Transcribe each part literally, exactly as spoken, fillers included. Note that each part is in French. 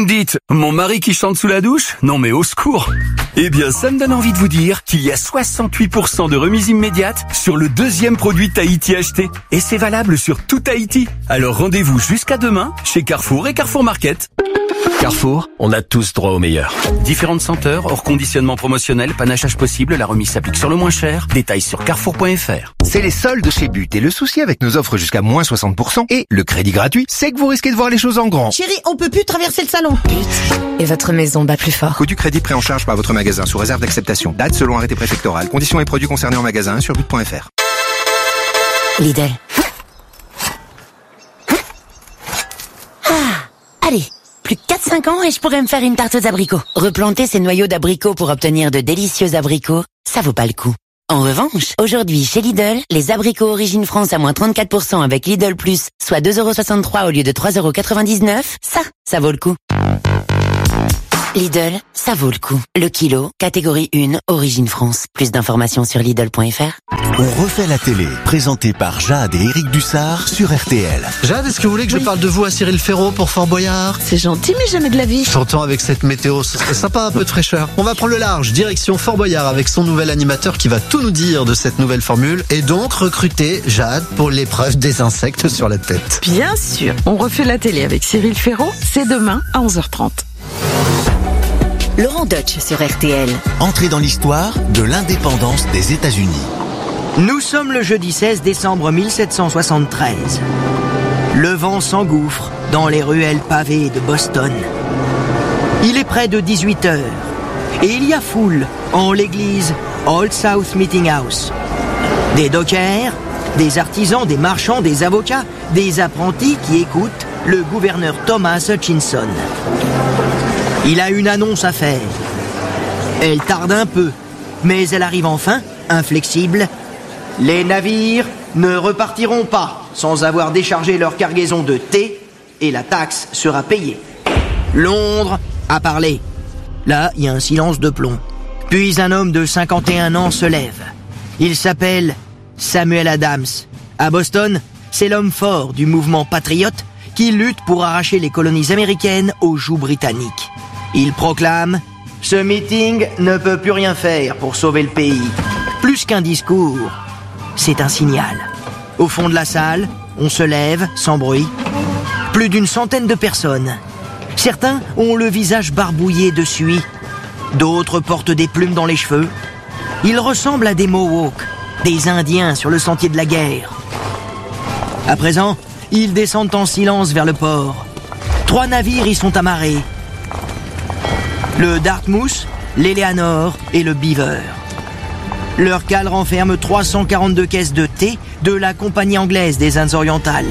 dites, mon mari qui chante sous la douche? Non mais au secours. Eh bien, ça me donne envie de vous dire qu'il y a soixante-huit pour cent de remise immédiate sur le deuxième produit Tahiti acheté. Et c'est valable sur tout Tahiti. Alors rendez-vous jusqu'à demain chez Carrefour et Carrefour Market. Carrefour, on a tous droit au meilleur. Différentes senteurs, hors conditionnement promotionnel, panachage possible, la remise s'applique sur le moins cher. Détails sur carrefour point f r. C'est les soldes chez But et le souci avec nos offres jusqu'à moins soixante pour cent et le crédit gratuit, c'est que vous risquez de voir les choses en grand. Chérie, on peut plus traverser le salon. But. Et votre maison bat plus fort. Coût du crédit pris en charge par votre magasin sous réserve d'acceptation. Date selon arrêté préfectoral. Conditions et produits concernés en magasin sur but point f r. Lidl. Ah, allez. Plus que quatre cinq ans et je pourrais me faire une tarte aux abricots. Replanter ces noyaux d'abricots pour obtenir de délicieux abricots, ça vaut pas le coup. En revanche, aujourd'hui, chez Lidl, les abricots Origine France à moins trente-quatre pour cent avec Lidl Plus, soit deux euros soixante-trois au lieu de trois euros quatre-vingt-dix-neuf, ça, ça vaut le coup. Lidl, ça vaut le coup. Le kilo, catégorie un, Origine France. Plus d'informations sur Lidl point f r. On refait la télé, présenté par Jade et Éric Dussard sur R T L. Jade, est-ce que vous voulez que oui. je parle de vous à Cyril Ferraud pour Fort Boyard? C'est gentil, mais jamais de la vie. Pourtant, avec cette météo, ce serait sympa, un peu de fraîcheur. On va prendre le large, direction Fort Boyard avec son nouvel animateur qui va tout nous dire de cette nouvelle formule et donc recruter Jade pour l'épreuve des insectes sur la tête. Bien sûr. On refait la télé avec Cyril Ferraud. C'est demain à onze heures trente. Laurent Deutsch sur R T L. Entrée dans l'histoire de l'indépendance des États-Unis. Nous sommes le jeudi seize décembre mille sept cent soixante-treize. Le vent s'engouffre dans les ruelles pavées de Boston. Il est près de dix-huit heures et il y a foule en l'église Old South Meeting House. Des dockers, des artisans, des marchands, des avocats, des apprentis qui écoutent le gouverneur Thomas Hutchinson. Il a une annonce à faire. Elle tarde un peu, mais elle arrive enfin, inflexible. Les navires ne repartiront pas sans avoir déchargé leur cargaison de thé et la taxe sera payée. Londres a parlé. Là, il y a un silence de plomb. Puis un homme de cinquante et un ans se lève. Il s'appelle Samuel Adams. À Boston, c'est l'homme fort du mouvement patriote qui lutte pour arracher les colonies américaines au joug britannique. Il proclame « Ce meeting ne peut plus rien faire pour sauver le pays. » Plus qu'un discours, c'est un signal. Au fond de la salle, on se lève, sans bruit. Plus d'une centaine de personnes. Certains ont le visage barbouillé de suie. D'autres portent des plumes dans les cheveux. Ils ressemblent à des Mohawks, des Indiens sur le sentier de la guerre. À présent, ils descendent en silence vers le port. Trois navires y sont amarrés. Le Dartmouth, l'Eleanor et le Beaver. Leur cale renferme trois cent quarante-deux caisses de thé de la compagnie anglaise des Indes orientales.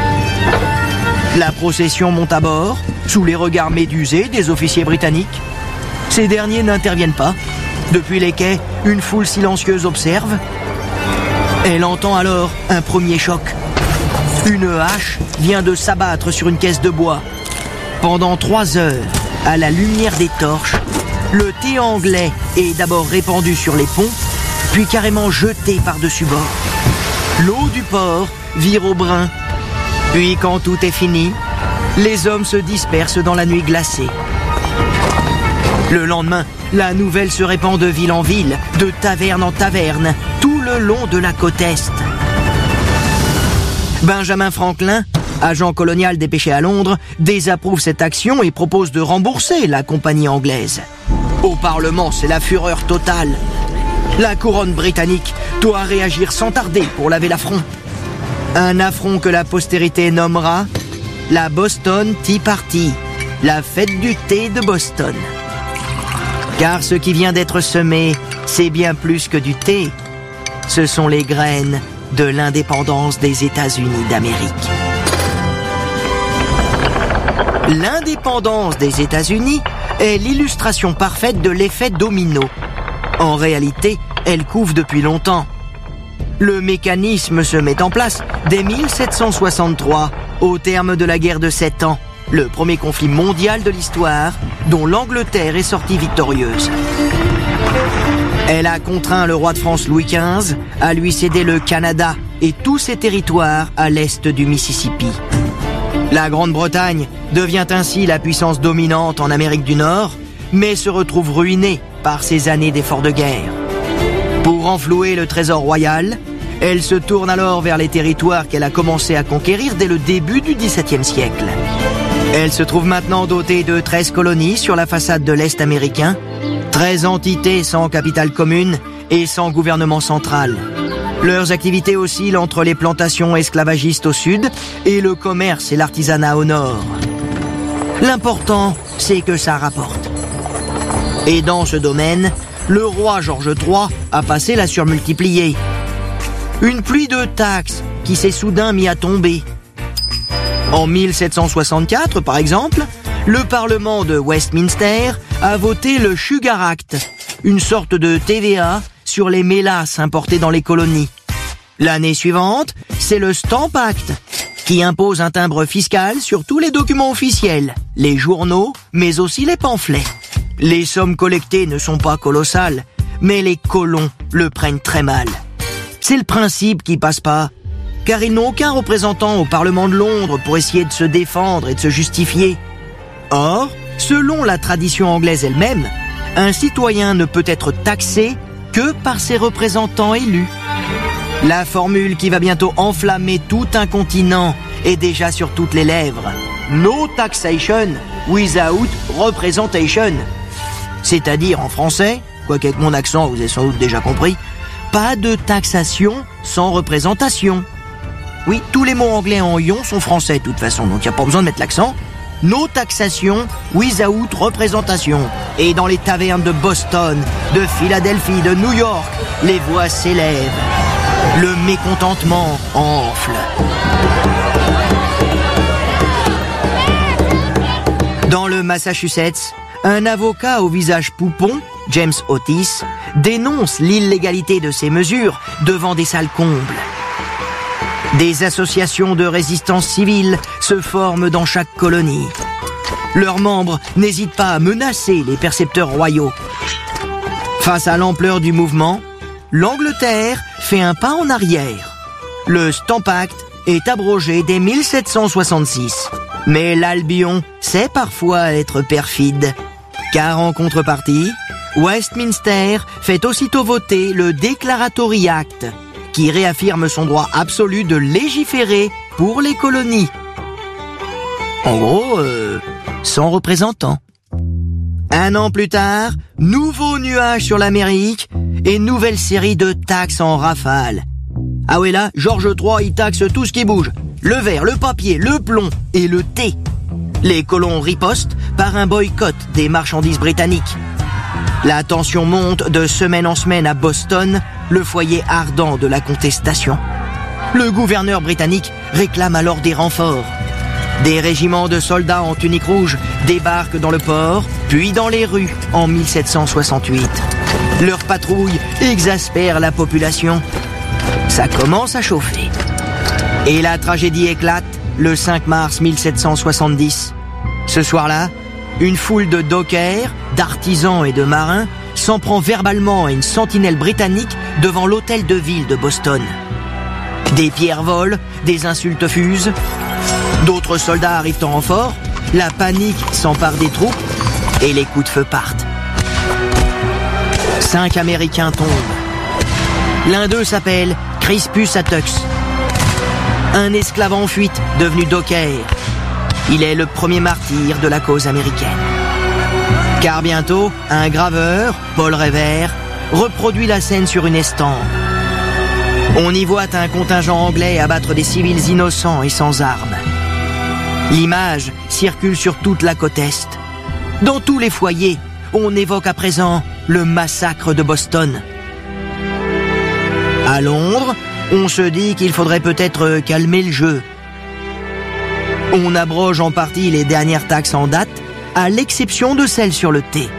La procession monte à bord, sous les regards médusés des officiers britanniques. Ces derniers n'interviennent pas. Depuis les quais, une foule silencieuse observe. Elle entend alors un premier choc. Une hache vient de s'abattre sur une caisse de bois. Pendant trois heures, à la lumière des torches, le thé anglais est d'abord répandu sur les ponts, puis carrément jeté par-dessus bord. L'eau du port vire au brun. Puis quand tout est fini, les hommes se dispersent dans la nuit glacée. Le lendemain, la nouvelle se répand de ville en ville, de taverne en taverne, tout le long de la côte Est. Benjamin Franklin, agent colonial dépêché à Londres, désapprouve cette action et propose de rembourser la compagnie anglaise. Au Parlement, c'est la fureur totale. La couronne britannique doit réagir sans tarder pour laver l'affront. Un affront que la postérité nommera la Boston Tea Party, la fête du thé de Boston. Car ce qui vient d'être semé, c'est bien plus que du thé. Ce sont les graines de l'indépendance des États-Unis d'Amérique. L'indépendance des États-Unis est l'illustration parfaite de l'effet domino. En réalité, elle couve depuis longtemps. Le mécanisme se met en place dès mille sept cent soixante-trois, au terme de la guerre de Sept Ans, le premier conflit mondial de l'histoire dont l'Angleterre est sortie victorieuse. Elle a contraint le roi de France Louis quinze à lui céder le Canada et tous ses territoires à l'est du Mississippi. La Grande-Bretagne devient ainsi la puissance dominante en Amérique du Nord, mais se retrouve ruinée par ces années d'efforts de guerre. Pour renflouer le trésor royal, elle se tourne alors vers les territoires qu'elle a commencé à conquérir dès le début du dix-septième siècle. Elle se trouve maintenant dotée de treize colonies sur la façade de l'Est américain, treize entités sans capitale commune et sans gouvernement central. Leurs activités oscillent entre les plantations esclavagistes au sud et le commerce et l'artisanat au nord. L'important, c'est que ça rapporte. Et dans ce domaine, le roi George trois a passé la surmultiplier. Une pluie de taxes qui s'est soudain mis à tomber. En mille sept cent soixante-quatre, par exemple, le Parlement de Westminster a voté le Sugar Act, une sorte de T V A sur les mélasses importées dans les colonies. L'année suivante, c'est le Stamp Act, qui impose un timbre fiscal sur tous les documents officiels, les journaux, mais aussi les pamphlets. Les sommes collectées ne sont pas colossales, mais les colons le prennent très mal. C'est le principe qui passe pas, car ils n'ont aucun représentant au Parlement de Londres pour essayer de se défendre et de se justifier. Or, selon la tradition anglaise elle-même, un citoyen ne peut être taxé que par ses représentants élus. La formule qui va bientôt enflammer tout un continent est déjà sur toutes les lèvres. No taxation without representation. C'est-à-dire en français, quoique avec mon accent vous avez sans doute déjà compris, pas de taxation sans représentation. Oui, tous les mots anglais en ion sont français de toute façon, donc il n'y a pas besoin de mettre l'accent. No taxation without représentation. Et dans les tavernes de Boston, de Philadelphie, de New York, les voix s'élèvent. Le mécontentement enfle. Dans le Massachusetts, un avocat au visage poupon, James Otis, dénonce l'illégalité de ces mesures devant des salles combles. Des associations de résistance civile se forment dans chaque colonie. Leurs membres n'hésitent pas à menacer les percepteurs royaux. Face à l'ampleur du mouvement, l'Angleterre fait un pas en arrière. Le Stamp Act est abrogé dès mille sept cent soixante-six. Mais l'Albion sait parfois être perfide, car en contrepartie, Westminster fait aussitôt voter le Declaratory Act, qui réaffirme son droit absolu de légiférer pour les colonies. En gros, euh, sans représentant. Un an plus tard, nouveau nuage sur l'Amérique et nouvelle série de taxes en rafale. Ah ouais là, George trois, il taxe tout ce qui bouge. Le verre, le papier, le plomb et le thé. Les colons ripostent par un boycott des marchandises britanniques. La tension monte de semaine en semaine à Boston, le foyer ardent de la contestation. Le gouverneur britannique réclame alors des renforts. Des régiments de soldats en tunique rouge débarquent dans le port, puis dans les rues en mille sept cent soixante-huit. Leur patrouille exaspère la population. Ça commence à chauffer. Et la tragédie éclate le cinq mars mille sept cent soixante-dix. Ce soir-là, une foule de dockers, d'artisans et de marins s'en prend verbalement à une sentinelle britannique devant l'hôtel de ville de Boston. Des pierres volent, des insultes fusent. D'autres soldats arrivent en renfort, la panique s'empare des troupes et les coups de feu partent. Cinq Américains tombent. L'un d'eux s'appelle Crispus Attucks, un esclave en fuite devenu docker. Il est le premier martyr de la cause américaine. Car bientôt, un graveur, Paul Revere, reproduit la scène sur une estampe. On y voit un contingent anglais abattre des civils innocents et sans armes. L'image circule sur toute la côte Est. Dans tous les foyers, on évoque à présent le massacre de Boston. À Londres, on se dit qu'il faudrait peut-être calmer le jeu. On abroge en partie les dernières taxes en date, à l'exception de celles sur le thé.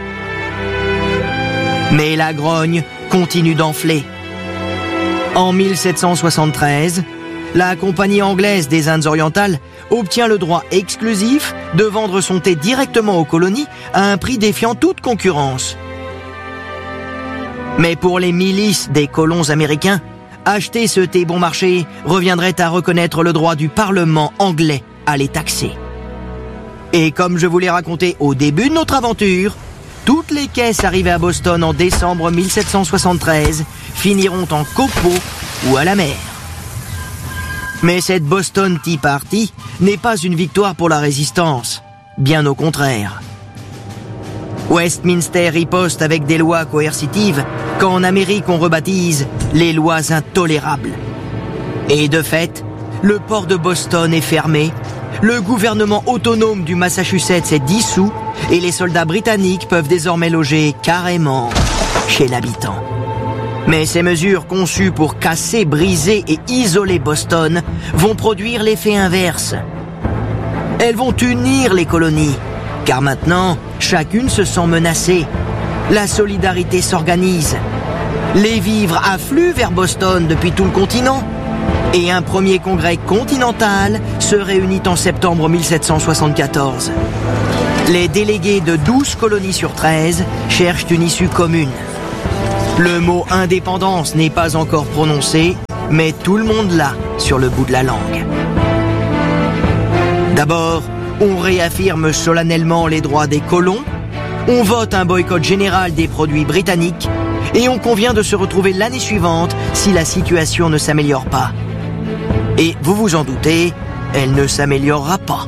Mais la grogne continue d'enfler. En mille sept cent soixante-treize, la Compagnie anglaise des Indes orientales obtient le droit exclusif de vendre son thé directement aux colonies à un prix défiant toute concurrence. Mais pour les milices des colons américains, acheter ce thé bon marché reviendrait à reconnaître le droit du Parlement anglais à les taxer. Et comme je vous l'ai raconté au début de notre aventure, toutes les caisses arrivées à Boston en décembre mille sept cent soixante-treize finiront en copeaux ou à la mer. Mais cette Boston Tea Party n'est pas une victoire pour la résistance, bien au contraire. Westminster riposte avec des lois coercitives qu'en Amérique on rebaptise les lois intolérables. Et de fait, le port de Boston est fermé, le gouvernement autonome du Massachusetts est dissous et les soldats britanniques peuvent désormais loger carrément chez l'habitant. Mais ces mesures conçues pour casser, briser et isoler Boston vont produire l'effet inverse. Elles vont unir les colonies, car maintenant, chacune se sent menacée. La solidarité s'organise. Les vivres affluent vers Boston depuis tout le continent. Et un premier congrès continental se réunit en septembre mille sept cent soixante-quatorze. Les délégués de douze colonies sur treize cherchent une issue commune. Le mot indépendance n'est pas encore prononcé, mais tout le monde l'a sur le bout de la langue. D'abord, on réaffirme solennellement les droits des colons, on vote un boycott général des produits britanniques et on convient de se retrouver l'année suivante si la situation ne s'améliore pas. Et vous vous en doutez, elle ne s'améliorera pas.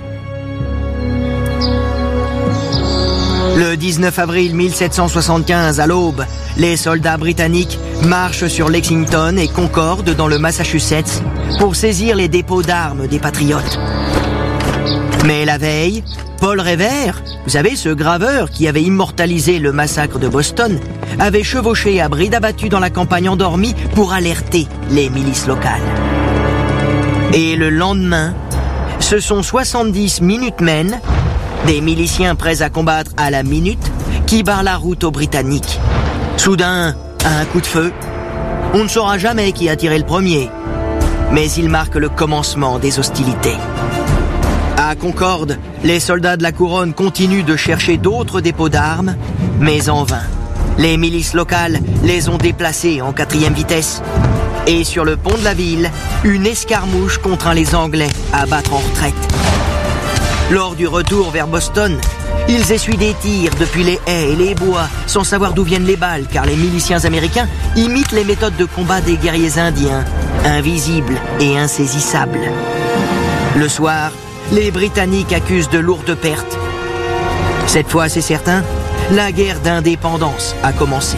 Le dix-neuf avril mille sept cent soixante-quinze, à l'aube, les soldats britanniques marchent sur Lexington et Concord dans le Massachusetts pour saisir les dépôts d'armes des patriotes. Mais la veille, Paul Revere, vous savez, ce graveur qui avait immortalisé le massacre de Boston, avait chevauché à bride abattue dans la campagne endormie pour alerter les milices locales. Et le lendemain, ce sont soixante-dix Minutemen, des miliciens prêts à combattre à la minute, qui barrent la route aux Britanniques. Soudain, à un coup de feu, on ne saura jamais qui a tiré le premier, mais il marque le commencement des hostilités. À Concorde, les soldats de la couronne continuent de chercher d'autres dépôts d'armes, mais en vain. Les milices locales les ont déplacés en quatrième vitesse. Et sur le pont de la ville, une escarmouche contraint les Anglais à battre en retraite. Lors du retour vers Boston, ils essuient des tirs depuis les haies et les bois, sans savoir d'où viennent les balles, car les miliciens américains imitent les méthodes de combat des guerriers indiens, invisibles et insaisissables. Le soir, les Britanniques accusent de lourdes pertes. Cette fois, c'est certain, la guerre d'indépendance a commencé.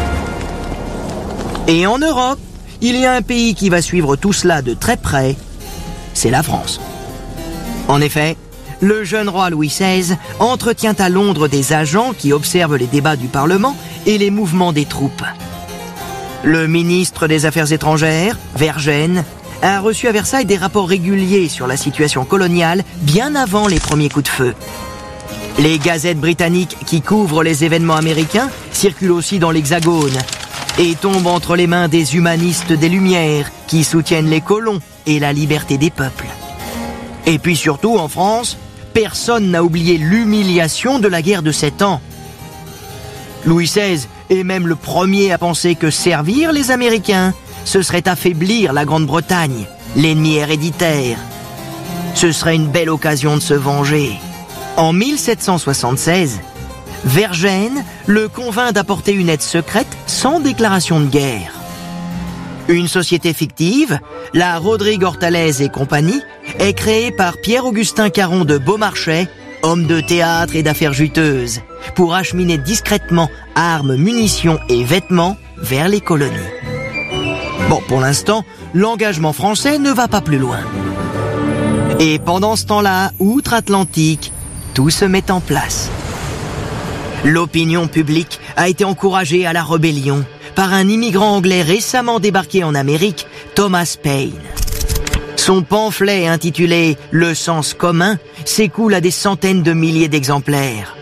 Et en Europe, il y a un pays qui va suivre tout cela de très près, c'est la France. En effet, le jeune roi Louis seize entretient à Londres des agents qui observent les débats du Parlement et les mouvements des troupes. Le ministre des Affaires étrangères, Vergennes, a reçu à Versailles des rapports réguliers sur la situation coloniale bien avant les premiers coups de feu. Les gazettes britanniques qui couvrent les événements américains circulent aussi dans l'Hexagone et tombent entre les mains des humanistes des Lumières qui soutiennent les colons et la liberté des peuples. Et puis surtout, en France, personne n'a oublié l'humiliation de la guerre de Sept Ans. Louis seize est même le premier à penser que servir les Américains, ce serait affaiblir la Grande-Bretagne, l'ennemi héréditaire. Ce serait une belle occasion de se venger. En mille sept cent soixante-seize, Vergennes le convainc d'apporter une aide secrète sans déclaration de guerre. Une société fictive, la Rodrigue-Hortalez et compagnie, est créée par Pierre-Augustin Caron de Beaumarchais, homme de théâtre et d'affaires juteuses, pour acheminer discrètement armes, munitions et vêtements vers les colonies. Bon, pour l'instant, l'engagement français ne va pas plus loin. Et pendant ce temps-là, outre-Atlantique, tout se met en place. L'opinion publique a été encouragée à la rébellion par un immigrant anglais récemment débarqué en Amérique, Thomas Paine. Son pamphlet intitulé « Le sens commun » s'écoule à des centaines de milliers d'exemplaires.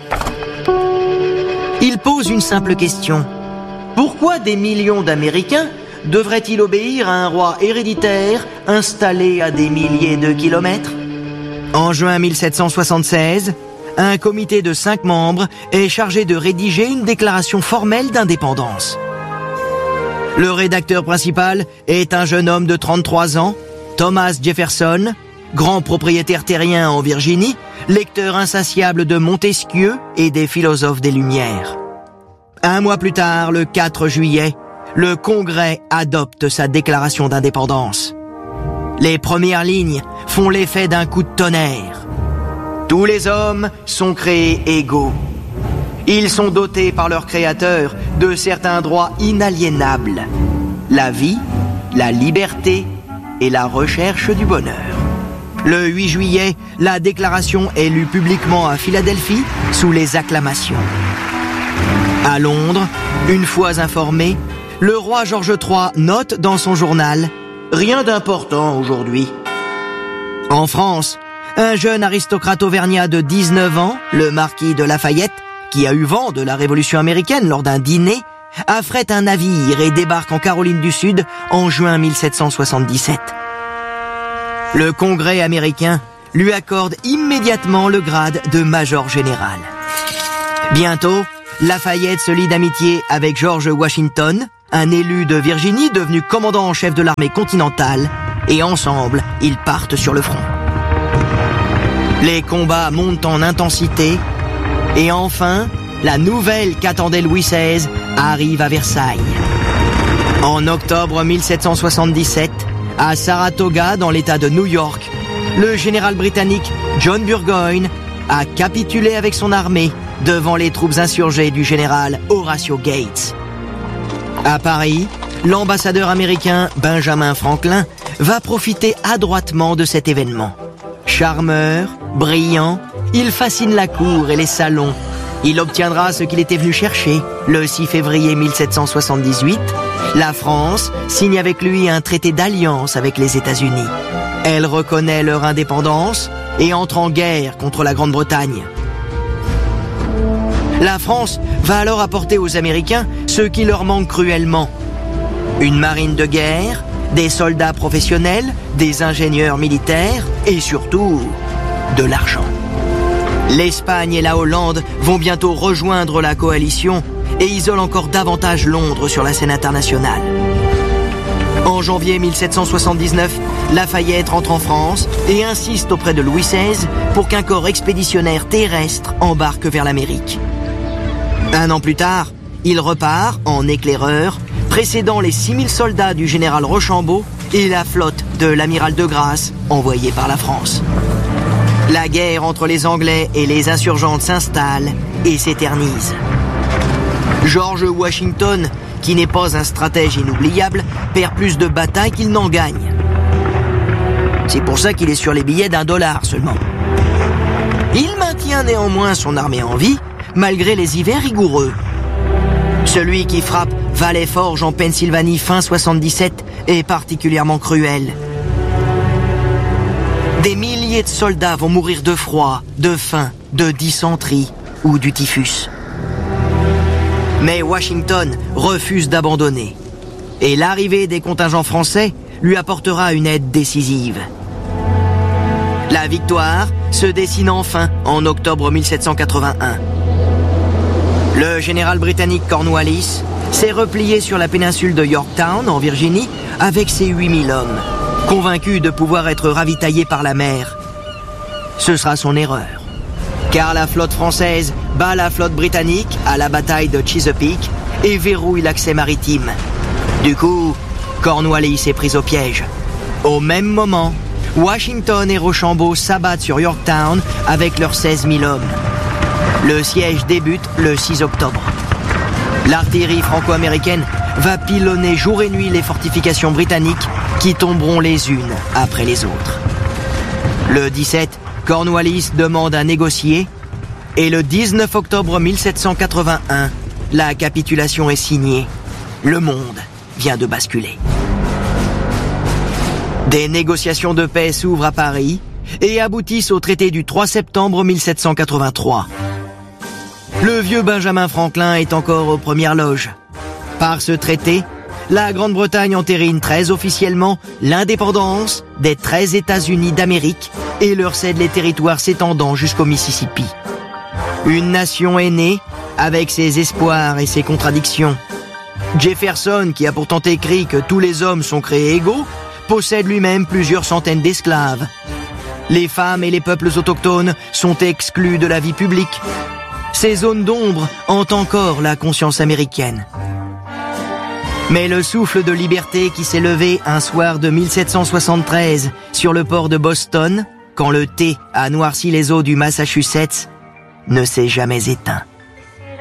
Il pose une simple question. Pourquoi des millions d'Américains devraient-ils obéir à un roi héréditaire installé à des milliers de kilomètres ? En juin mille sept cent soixante-seize, un comité de cinq membres est chargé de rédiger une déclaration formelle d'indépendance. Le rédacteur principal est un jeune homme de trente-trois ans, Thomas Jefferson, grand propriétaire terrien en Virginie, lecteur insatiable de Montesquieu et des philosophes des Lumières. Un mois plus tard, le quatre juillet, le Congrès adopte sa déclaration d'indépendance. Les premières lignes font l'effet d'un coup de tonnerre. Tous les hommes sont créés égaux. Ils sont dotés par leur créateur de certains droits inaliénables. La vie, la liberté et la recherche du bonheur. Le huit juillet, la déclaration est lue publiquement à Philadelphie sous les acclamations. À Londres, une fois informé, le roi George trois note dans son journal « Rien d'important aujourd'hui ». En France, un jeune aristocrate auvergnat de dix-neuf ans, le marquis de Lafayette, qui a eu vent de la Révolution américaine lors d'un dîner, affrète un navire et débarque en Caroline du Sud en juin mille sept cent soixante-dix-sept. Le Congrès américain lui accorde immédiatement le grade de major général. Bientôt, Lafayette se lie d'amitié avec George Washington, un élu de Virginie devenu commandant en chef de l'armée continentale, et ensemble, ils partent sur le front. Les combats montent en intensité, et enfin, la nouvelle qu'attendait Louis seize arrive à Versailles. En octobre mille sept cent soixante-dix-sept, à Saratoga, dans l'État de New York, le général britannique John Burgoyne a capitulé avec son armée devant les troupes insurgées du général Horatio Gates. À Paris, l'ambassadeur américain Benjamin Franklin va profiter adroitement de cet événement. Charmeur, brillant, il fascine la cour et les salons. Il obtiendra ce qu'il était venu chercher. Le six février mille sept cent soixante-dix-huit, la France signe avec lui un traité d'alliance avec les États-Unis. Elle reconnaît leur indépendance et entre en guerre contre la Grande-Bretagne. La France va alors apporter aux Américains ce qui leur manque cruellement. Une marine de guerre, des soldats professionnels, des ingénieurs militaires et surtout de l'argent. L'Espagne et la Hollande vont bientôt rejoindre la coalition et isolent encore davantage Londres sur la scène internationale. En janvier mille sept cent soixante-dix-neuf, Lafayette rentre en France et insiste auprès de Louis seize pour qu'un corps expéditionnaire terrestre embarque vers l'Amérique. Un an plus tard, il repart en éclaireur, précédant les six mille soldats du général Rochambeau et la flotte de l'amiral de Grasse envoyée par la France. La guerre entre les Anglais et les insurgentes s'installe et s'éternise. George Washington, qui n'est pas un stratège inoubliable, perd plus de batailles qu'il n'en gagne. C'est pour ça qu'il est sur les billets d'un dollar seulement. Il maintient néanmoins son armée en vie, malgré les hivers rigoureux. Celui qui frappe Valley Forge en Pennsylvanie fin soixante-dix-sept est particulièrement cruel. Des milliers de soldats vont mourir de froid, de faim, de dysenterie ou du typhus. Mais Washington refuse d'abandonner. Et l'arrivée des contingents français lui apportera une aide décisive. La victoire se dessine enfin en octobre mille sept cent quatre-vingt-un. Le général britannique Cornwallis s'est replié sur la péninsule de Yorktown, en Virginie, avec ses huit mille hommes, convaincu de pouvoir être ravitaillé par la mer. Ce sera son erreur, car la flotte française bat la flotte britannique à la bataille de Chesapeake et verrouille l'accès maritime. Du coup, Cornwallis est pris au piège. Au même moment, Washington et Rochambeau s'abattent sur Yorktown avec leurs seize mille hommes. Le siège débute le six octobre. L'artillerie franco-américaine va pilonner jour et nuit les fortifications britanniques qui tomberont les unes après les autres. Le dix-sept, Cornwallis demande à négocier et le dix-neuf octobre mille sept cent quatre-vingt-un, la capitulation est signée. Le monde vient de basculer. Des négociations de paix s'ouvrent à Paris et aboutissent au traité du trois septembre mille sept cent quatre-vingt-trois. Le vieux Benjamin Franklin est encore aux premières loges. Par ce traité, la Grande-Bretagne entérine très officiellement l'indépendance des treize États-Unis d'Amérique et leur cède les territoires s'étendant jusqu'au Mississippi. Une nation est née avec ses espoirs et ses contradictions. Jefferson, qui a pourtant écrit que tous les hommes sont créés égaux, possède lui-même plusieurs centaines d'esclaves. Les femmes et les peuples autochtones sont exclus de la vie publique. Ces zones d'ombre hantent encore la conscience américaine. Mais le souffle de liberté qui s'est levé un soir de mille sept cent soixante-treize sur le port de Boston, quand le thé a noirci les eaux du Massachusetts, ne s'est jamais éteint.